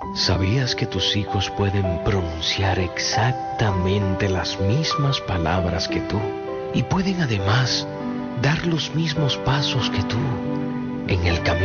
¿Sabías que tus hijos pueden pronunciar exactamente las mismas palabras que tú? Y pueden además dar los mismos pasos que tú en el camino